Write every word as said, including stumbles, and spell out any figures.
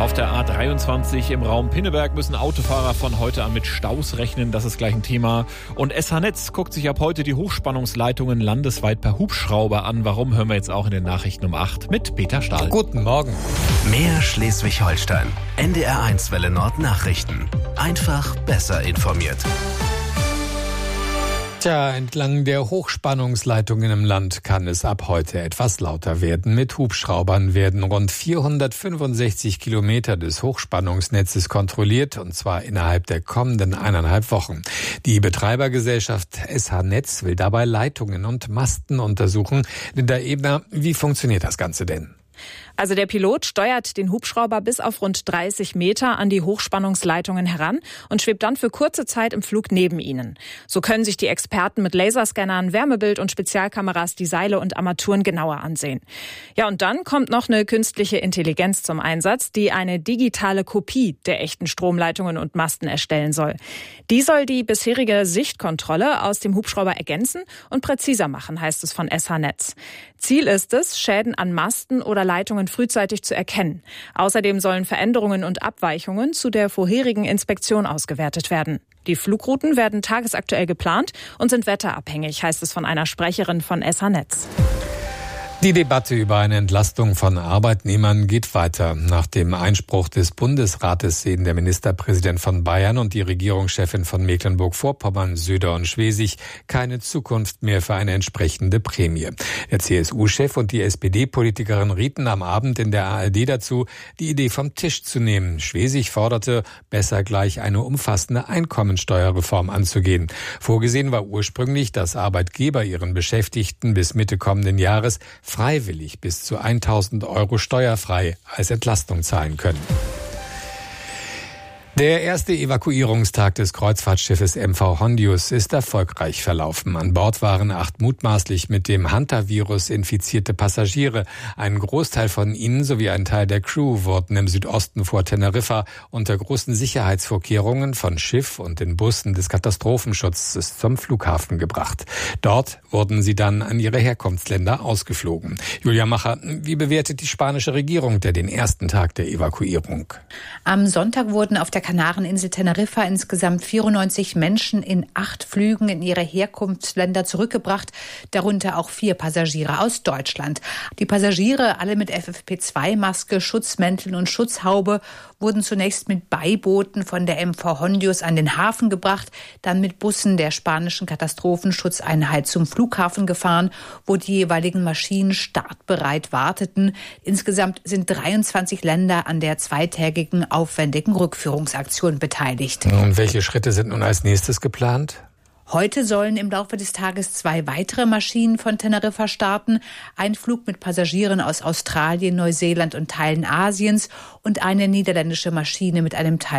Auf der A dreiundzwanzig im Raum Pinneberg müssen Autofahrer von heute an mit Staus rechnen. Das ist gleich ein Thema. Und S H-Netz guckt sich ab heute die Hochspannungsleitungen landesweit per Hubschrauber an. Warum, hören wir jetzt auch in den Nachrichten um acht mit Peter Stahl. Guten Morgen. Mehr Schleswig-Holstein. N D R eins Welle Nord Nachrichten. Einfach besser informiert. Tja, entlang der Hochspannungsleitungen im Land kann es ab heute etwas lauter werden. Mit Hubschraubern werden rund vierhundertfünfundsechzig Kilometer des Hochspannungsnetzes kontrolliert, und zwar innerhalb der kommenden eineinhalb Wochen. Die Betreibergesellschaft S H-Netz will dabei Leitungen und Masten untersuchen. Linda Ebner, wie funktioniert das Ganze denn? Also der Pilot steuert den Hubschrauber bis auf rund dreißig Meter an die Hochspannungsleitungen heran und schwebt dann für kurze Zeit im Flug neben ihnen. So können sich die Experten mit Laserscannern, Wärmebild und Spezialkameras die Seile und Armaturen genauer ansehen. Ja, und dann kommt noch eine künstliche Intelligenz zum Einsatz, die eine digitale Kopie der echten Stromleitungen und Masten erstellen soll. Die soll die bisherige Sichtkontrolle aus dem Hubschrauber ergänzen und präziser machen, heißt es von S H-Netz. Ziel ist es, Schäden an Masten oder Leitungen frühzeitig zu erkennen. Außerdem sollen Veränderungen und Abweichungen zu der vorherigen Inspektion ausgewertet werden. Die Flugrouten werden tagesaktuell geplant und sind wetterabhängig, heißt es von einer Sprecherin von S H-Netz. Die Debatte über eine Entlastung von Arbeitnehmern geht weiter. Nach dem Einspruch des Bundesrates sehen der Ministerpräsident von Bayern und die Regierungschefin von Mecklenburg-Vorpommern, Söder und Schwesig, keine Zukunft mehr für eine entsprechende Prämie. Der C S U-Chef und die S P D-Politikerin rieten am Abend in der A R D dazu, die Idee vom Tisch zu nehmen. Schwesig forderte, besser gleich eine umfassende Einkommensteuerreform anzugehen. Vorgesehen war ursprünglich, dass Arbeitgeber ihren Beschäftigten bis Mitte kommenden Jahres freiwillig bis zu tausend Euro steuerfrei als Entlastung zahlen können. Der erste Evakuierungstag des Kreuzfahrtschiffes M V Hondius ist erfolgreich verlaufen. An Bord waren acht mutmaßlich mit dem Hantavirus infizierte Passagiere. Ein Großteil von ihnen sowie ein Teil der Crew wurden im Südosten vor Teneriffa unter großen Sicherheitsvorkehrungen von Schiff und den Bussen des Katastrophenschutzes zum Flughafen gebracht. Dort wurden sie dann an ihre Herkunftsländer ausgeflogen. Julia Macher, wie bewertet die spanische Regierung denn den ersten Tag der Evakuierung? Am Sonntag wurden auf der Kanareninsel Teneriffa insgesamt vierundneunzig Menschen in acht Flügen in ihre Herkunftsländer zurückgebracht, darunter auch vier Passagiere aus Deutschland. Die Passagiere, alle mit F F P zwei Maske, Schutzmänteln und Schutzhaube, wurden zunächst mit Beibooten von der M V Hondius an den Hafen gebracht, dann mit Bussen der spanischen Katastrophenschutzeinheit zum Flughafen gefahren, wo die jeweiligen Maschinen startbereit warteten. Insgesamt sind dreiundzwanzig Länder an der zweitägigen aufwendigen Rückführungsaktion beteiligt. Und welche Schritte sind nun als nächstes geplant? Heute sollen im Laufe des Tages zwei weitere Maschinen von Teneriffa starten. Ein Flug mit Passagieren aus Australien, Neuseeland und Teilen Asiens und eine niederländische Maschine mit einem Teil